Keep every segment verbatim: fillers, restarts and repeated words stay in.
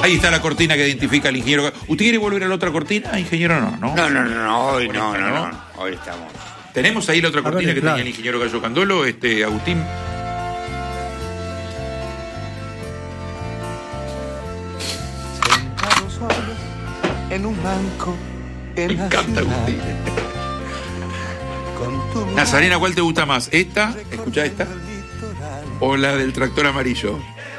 Ahí está la cortina que identifica al ingeniero. ¿Usted quiere volver a la otra cortina, ingeniero? No, no. No, no, no, no hoy no, no, no, no. Hoy estamos. ¿Tenemos ahí la otra cortina ver, que claro. tenía el ingeniero Gallo Candolo, este, Agustín? Sentados solos en un banco. Me En la encanta, ciudad, Agustín. con tu mirada Nazarena, ¿cuál te gusta más? ¿Esta? ¿Escuchá esta? del litoral. ¿O la del tractor amarillo?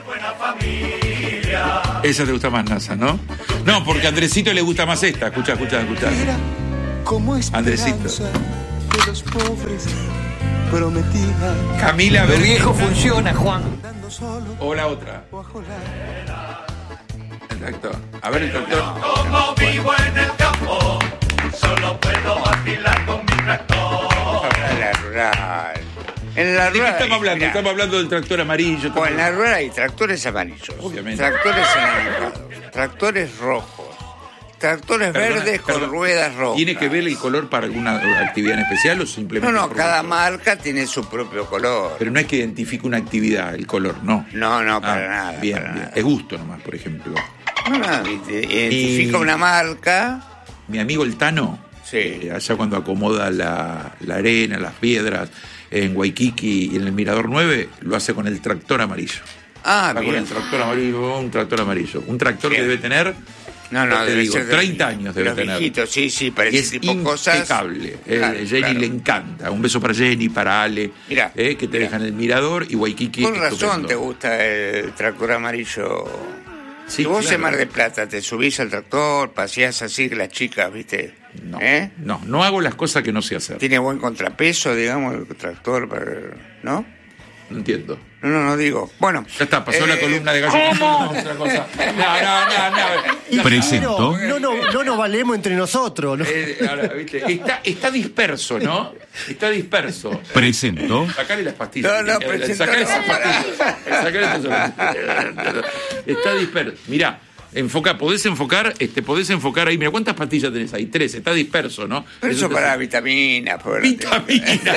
Esa te gusta más, Nasa, ¿no? No, porque a Andresito le gusta más esta. Escuchá, escuchá, escuchá. Era como Andresito. esperanza de los pobres prometida. Camila, a Lo ver. viejo funciona, Juan. Andando solo O la otra. bajo la El tractor. A ver el tractor. Como vivo en el campo, solo puedo vacilar con mi tractor. En la rural. En la ¿De qué rural. estamos hablando? mirá, Estamos hablando del tractor amarillo. pues en la rural hay tractores amarillos, Obviamente. tractores anaranjados, tractores rojos, tractores Perdona, verdes con perdona. ruedas rojas. ¿Tiene que ver el color para alguna actividad en especial o simplemente? No, no, por cada gusto? marca tiene su propio color. Pero no es que identifique una actividad, el color, no. No, no, para Ah, nada. Bien, para bien. nada. Es gusto nomás, por ejemplo. No, no, identifica Y- una marca. Mi amigo el Tano, Sí. eh, allá cuando acomoda la, la arena, las piedras, en Waikiki y en el Mirador nueve, lo hace con el tractor amarillo. Ah, Va con bien. el tractor amarillo, un tractor amarillo. Un tractor Bien. que debe tener, No, no, te debe digo, ser de treinta los- años de debe los tener. viejitos, sí, sí, para Y ese es tipo de cosas. impecable. Eh, Claro, Jenny claro. le encanta. Un beso para Jenny, para Ale, Mirá, eh, que te mirá. dejan el Mirador y Waikiki. Con razón estupendo. te gusta el tractor amarillo. Sí, Si vos claro. en Mar del Plata te subís al tractor, paseás así que las chicas, ¿viste? No, ¿Eh? no, no hago las cosas que no sé hacer. Tiene buen contrapeso, digamos, el tractor, para- ¿no? No entiendo. No, no, no digo. Bueno. Ya está, pasó la eh, columna de Gallo. ¿cómo? Otra cosa. No, no, no, no. Presentó. No, no, no nos valemos entre nosotros. ¿no? Eh, ahora, ¿viste? Está, está disperso, ¿no? Está disperso. Presentó. Sacale las pastillas. No, no, Eh, presentó, sacale no, esas pastillas. Sacale esas pastillas. Está disperso. Mirá, enfoca, podés enfocar, este, podés enfocar ahí. Mira, ¿cuántas pastillas tenés ahí? Tres. Está disperso, ¿no? Pero eso te- para vitaminas, por Vitamina.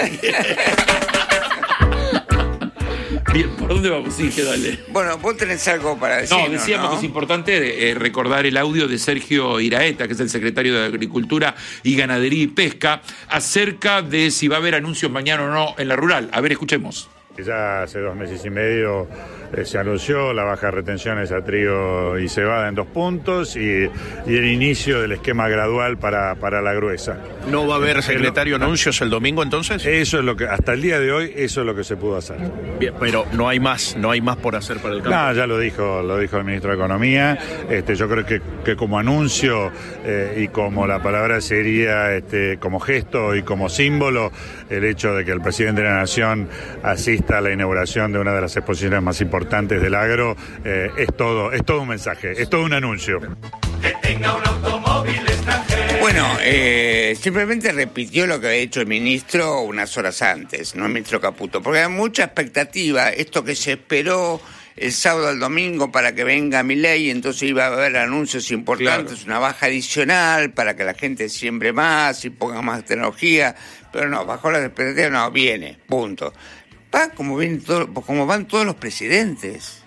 Bien, ¿por dónde vamos? Sí, que dale. Bueno, vos tenés algo para decir. No, decíamos que es importante eh, recordar el audio de Sergio Iraeta, que es el secretario de Agricultura y Ganadería y Pesca, acerca de si va a haber anuncios mañana o no en la rural. A ver, escuchemos. Ya hace dos meses y medio eh, se anunció la baja de retenciones a trigo y cebada en dos puntos y, y el inicio del esquema gradual para, para la gruesa. ¿No va a haber, secretario, anuncios el domingo entonces? Eso es lo que, hasta el día de hoy, eso es lo que se pudo hacer. Bien, pero no hay más, no hay más por hacer para el campo. No, ya lo dijo, lo dijo el ministro de Economía. Este, yo creo que, que como anuncio eh, y como la palabra sería este, como gesto y como símbolo, el hecho de que el presidente de la Nación asista a la inauguración de una de las exposiciones más importantes del agro, eh, es todo, es todo un mensaje, es todo un anuncio. Que tenga un automóvil extranjero. Bueno, eh, simplemente repitió lo que había dicho el ministro unas horas antes, ¿no? El ministro Caputo, porque hay mucha expectativa, esto que se esperó el sábado al domingo para que venga Milei, entonces iba a haber anuncios importantes, Claro. una baja adicional para que la gente siembre más y ponga más tecnología, pero no, bajo las expectativas no, viene, punto. Va como, vienen todo- como van todos los presidentes.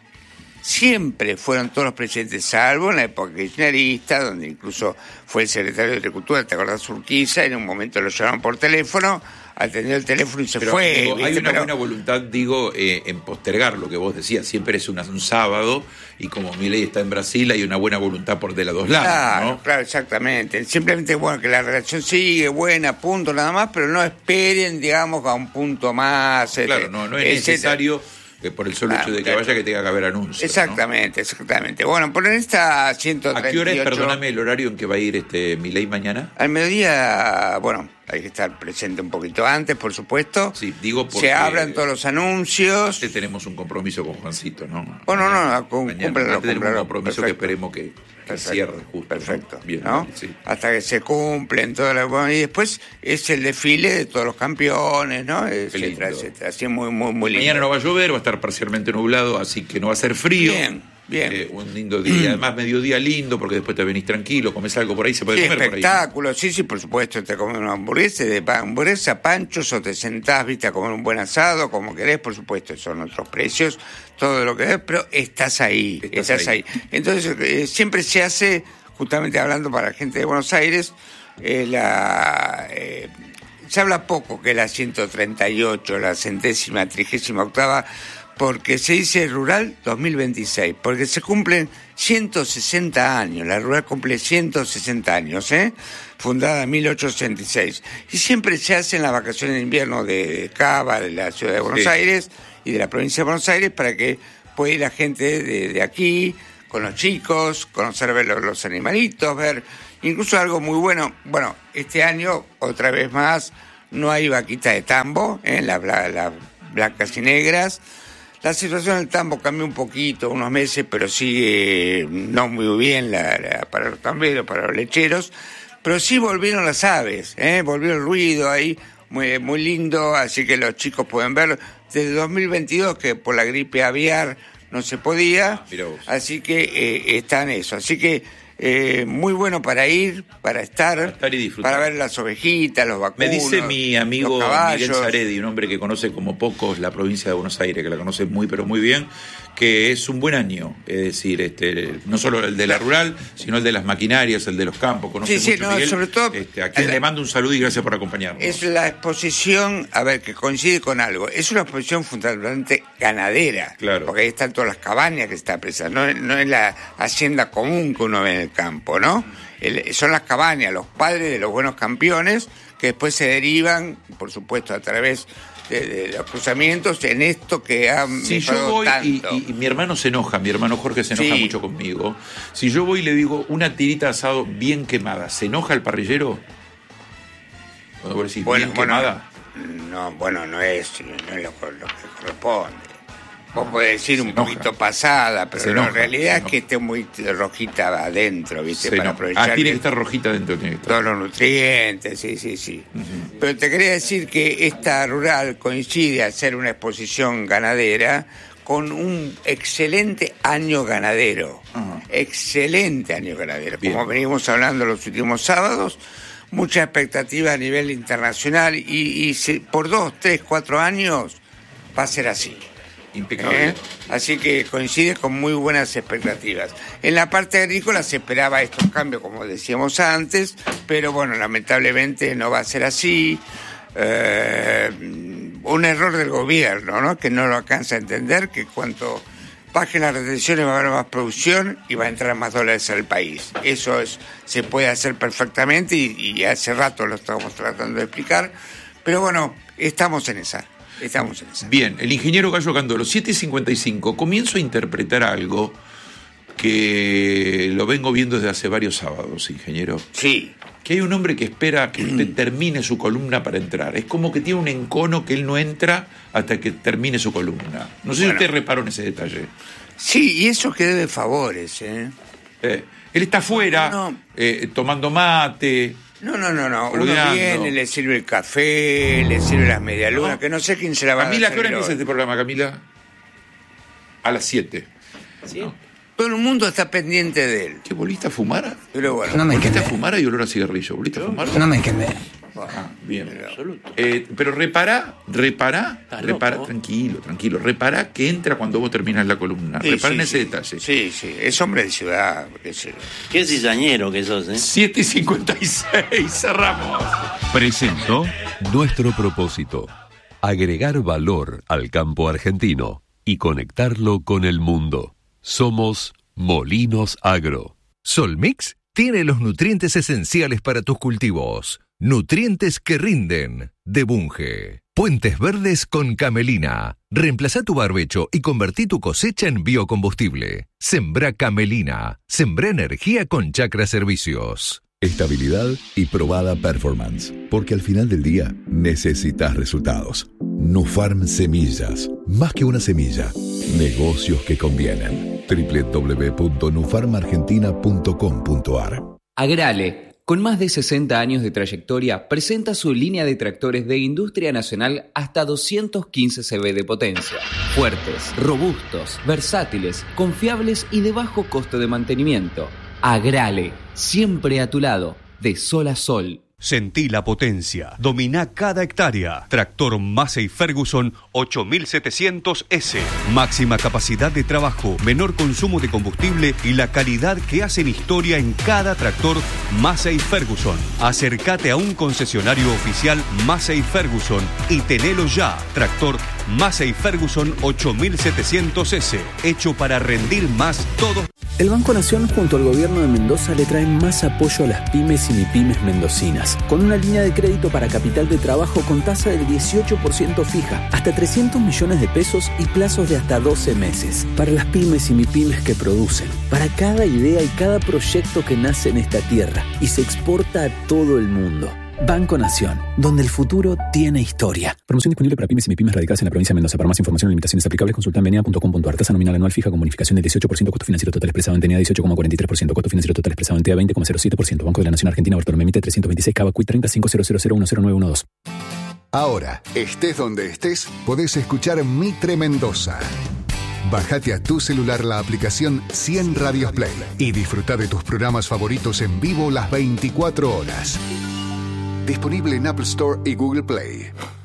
Siempre fueron todos los presidentes, salvo en la época kirchnerista, donde incluso fue el secretario de Agricultura, ¿te acordás? Urquiza, en un momento lo llamaron por teléfono, atendió el teléfono y se Pero, fue. digo, hay ¿viste? una Pero- buena voluntad, digo, eh, en postergar lo que vos decías. Siempre es una- un sábado y como Milei está en Brasil, hay una buena voluntad por de los dos lados, Claro, ¿no? claro, exactamente. Simplemente, bueno, que la relación sigue buena, punto, nada más, pero no esperen, digamos, a un punto más. Claro, este, no, no es etcétera. necesario que por el solo Claro, hecho de que claro. vaya que tenga que haber anuncios. ¿no? Exactamente, exactamente. Bueno, por esta ciento ¿A treinta y qué hora es, ocho perdóname, el horario en que va a ir este Milei mañana? Al mediodía, bueno, hay que estar presente un poquito antes, por supuesto. Sí, digo porque... Se abran todos los anuncios. Este tenemos un compromiso con Juancito, ¿no? Bueno, no, no, cum- Mañana cúmplelo, tenemos un cúmplelo. compromiso Perfecto. que esperemos que, que Perfecto, cierre justo. Perfecto, ¿no? Bien, ¿no? sí. Hasta que se cumplen todas las... bueno, y después es el desfile de todos los campeones, ¿no? Etcétera, lindo. etcétera. Así muy, muy, muy lindo. Mañana no va a llover, va a estar parcialmente nublado, así que no va a ser frío. Bien, Bien. Eh, un lindo día, además mediodía lindo, porque después te venís tranquilo, comes algo por ahí, se puede Sí, comer por ahí. espectáculo, sí, sí, por supuesto, te comes una hamburguesa, de pa- hamburguesa, panchos, o te sentás, viste, a comer un buen asado, como querés, por supuesto, son otros precios, todo lo que es, pero estás ahí, Estás estás, ahí. ahí. Entonces, eh, siempre se hace, justamente hablando para la gente de Buenos Aires, eh, la... Eh, se habla poco que la ciento treinta y ocho, la centésima, trigésima octava, porque se dice Rural dos mil veintiséis, porque se cumplen ciento sesenta años, la Rural cumple ciento sesenta años, ¿eh? Fundada en mil ochocientos sesenta y seis. Y siempre se hace en las vacaciones de invierno de Cava, de la ciudad de Buenos Sí. Aires y de la provincia de Buenos Aires, para que pueda ir la gente de, de aquí, con los chicos, conocer ver los, los animalitos, ver incluso algo muy bueno. Bueno, este año, otra vez más, no hay vaquita de tambo, ¿eh? Las la, la blancas y negras. La situación del tambo cambió un poquito, unos meses, pero sigue no muy bien la, la, para los tamberos, para los lecheros. Pero sí volvieron las aves, ¿eh? Volvió el ruido ahí, muy, muy lindo, así que los chicos pueden verlo. Desde dos mil veintidós, que por la gripe aviar no se podía, Ah, mirá vos. así que eh, está en eso. Así que eh, muy bueno para ir, para estar, Para estar y disfrutar. para ver las ovejitas, los vacunos, Me dice mi amigo los caballos. Miguel Zaredi, un hombre que conoce como pocos la provincia de Buenos Aires, que la conoce muy pero muy bien, que es un buen año, es decir, este, no solo el de la rural, sino el de las maquinarias, el de los campos, conoce Sí, sí, mucho no, Miguel, sobre todo- este, a quien la- le mando un saludo y gracias por acompañarnos. Es la exposición, a ver, que coincide con algo. Es una exposición fundamentalmente ganadera. Claro. Porque ahí están todas las cabañas que está presa. No, es- no es la hacienda común que uno ve en el campo, ¿no? El- son las cabañas, los padres de los buenos campeones, que después se derivan, por supuesto, a través de, de los cruzamientos en esto que ha Si yo mejorado voy y, tanto. y- y mi hermano se enoja, mi hermano Jorge se enoja Sí. mucho conmigo. Si yo voy y le digo una tirita de asado bien quemada, ¿se enoja el parrillero? Cuando vos decís Bueno, bien bueno, quemada. no, bueno, no es, no es lo, lo que corresponde. Vos podés decir Se un enoja. poquito pasada, pero Se no, enoja, en realidad se es enoja. que esté muy rojita adentro, ¿viste? Se Para enoja. aprovechar Ah, tiene que bien estar rojita dentro. Tiene que estar. todos los nutrientes, sí, sí, sí. Pero te quería decir que esta rural coincide a ser una exposición ganadera con un excelente año ganadero. Ajá. Excelente año ganadero. Bien. Como venimos hablando los últimos sábados, mucha expectativa a nivel internacional y, y se- por dos, tres, cuatro años va a ser así. Impecable. ¿Eh? Así que coincide con muy buenas expectativas. En la parte agrícola se esperaba estos cambios, como decíamos antes, pero bueno, lamentablemente no va a ser así. Eh, un error del gobierno, ¿no? Que no lo alcanza a entender, que cuanto bajen las retenciones va a haber más producción y va a entrar más dólares al país. Eso es, se puede hacer perfectamente y, y hace rato lo estamos tratando de explicar, pero bueno, estamos en esa. Estamos en esa. Bien, el ingeniero Gallo Candolo, siete cincuenta y cinco. Comienzo a interpretar algo que lo vengo viendo desde hace varios sábados, ingeniero. Sí. Que hay un hombre que espera que usted termine su columna para entrar. Es como que tiene un encono que él no entra hasta que termine su columna. No sé Bueno. si usted reparó en ese detalle. Sí, y eso que debe favores, ¿eh? Eh, él está afuera, No, no. eh, tomando mate. No, no, no, no. Uno Boludeando. viene, le sirve el café, le sirve las medialunas, No. que no sé quién se la va a Camila, ¿a qué hora hacer empieza hoy. este programa, Camila? A las siete. Todo el mundo está pendiente de él. ¿Qué, volviste a fumar? Pero bueno, No me ¿Volviste a quemé. fumar y olor a cigarrillo? ¿Volviste a fumar? No me quemé. Ah, bien. Eh, pero repará, repará, repará, tranquilo, tranquilo, repará que entra cuando vos terminás la columna. sí, repará sí, en ese sí. detalle. Sí, sí, es hombre de ciudad. qué sé yo. Qué cizañero que sos, ¿eh? siete y cincuenta y seis, cerramos. Presento nuestro propósito: agregar valor al campo argentino y conectarlo con el mundo. Somos Molinos Agro. Solmix tiene los nutrientes esenciales para tus cultivos. Nutrientes que rinden. De Bunge. Puentes verdes con camelina. Reemplazá tu barbecho y convertí tu cosecha en biocombustible. Sembrá camelina. Sembrá energía con Chacra Servicios. Estabilidad y probada performance. Porque al final del día necesitas resultados. Nufarm Semillas. Más que una semilla. Negocios que convienen. doble u doble u doble u punto nufarm argentina punto com punto a r. Agrale, con más de sesenta años de trayectoria, presenta su línea de tractores de industria nacional hasta doscientos quince caballos de potencia. Fuertes, robustos, versátiles, confiables y de bajo costo de mantenimiento. Agrale, siempre a tu lado, de sol a sol. Sentí la potencia, domina cada hectárea. Tractor Massey Ferguson ocho mil setecientos ese. Máxima capacidad de trabajo, menor consumo de combustible y la calidad que hacen historia en cada tractor Massey Ferguson. Acércate a un concesionario oficial Massey Ferguson y tenelo ya. Tractor Massey Ferguson ocho mil setecientos ese, hecho para rendir más todos. El Banco Nación junto al gobierno de Mendoza le traen más apoyo a las pymes y mipymes mendocinas, con una línea de crédito para capital de trabajo con tasa del dieciocho por ciento fija, hasta trescientos millones de pesos y plazos de hasta doce meses. Para las pymes y mipymes que producen, para cada idea y cada proyecto que nace en esta tierra y se exporta a todo el mundo. Banco Nación, donde el futuro tiene historia. Promoción disponible para pymes y mipymes radicadas en la provincia de Mendoza. Para más información y limitaciones aplicables, consulta en b n a punto com punto a r. Tasa nominal anual fija con bonificación del dieciocho por ciento, costo financiero total expresado en T N A dieciocho coma cuarenta y tres por ciento, costo financiero total expresado en T A veinte coma cero siete por ciento. Banco de la Nación Argentina, Bartolomé Mitre trescientos veintiséis, Cava Cuit treinta, cinco cero cero cero uno cero nueve uno dos. Ahora, estés donde estés, podés escuchar Mitre Mendoza. Bájate a tu celular la aplicación cien Radios Play y disfruta de tus programas favoritos en vivo las veinticuatro horas. Disponible en Apple Store y Google Play.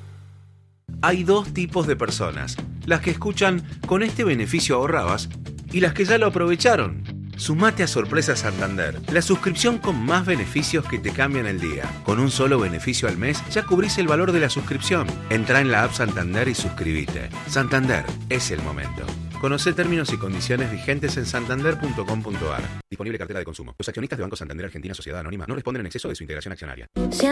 Hay dos tipos de personas: las que escuchan "con este beneficio ahorrabas" y las que ya lo aprovecharon. Sumate a Sorpresa Santander, la suscripción con más beneficios que te cambian el día. Con un solo beneficio al mes ya cubrís el valor de la suscripción. Entrá en la app Santander y suscribite. Santander, es el momento. Conocé términos y condiciones vigentes en santander punto com punto a r. Disponible cartera de consumo. Los accionistas de Banco Santander Argentina Sociedad Anónima no responden en exceso de su integración accionaria.